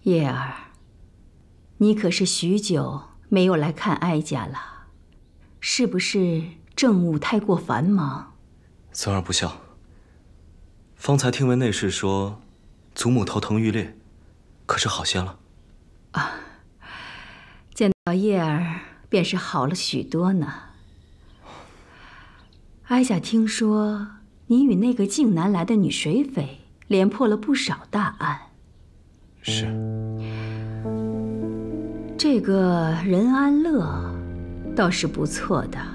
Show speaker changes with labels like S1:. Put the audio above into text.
S1: 叶儿，你可是许久没有来看哀家了，是不是政务太过繁忙？
S2: 尊儿不孝。方才听闻内侍说，祖母头疼欲裂，可是好些了？
S1: 啊，见到叶儿便是好了许多呢。哀家听说你与那个靖南来的女水匪连破了不少大案。
S2: 是。
S1: 这个任安乐倒是不错的。